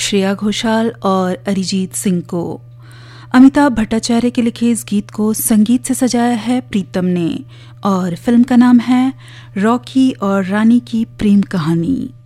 श्रेया घोषाल और अरिजीत सिंह को। अमिताभ भट्टाचार्य के लिखे इस गीत को संगीत से सजाया है प्रीतम ने और फिल्म का नाम है रॉकी और रानी की प्रेम कहानी।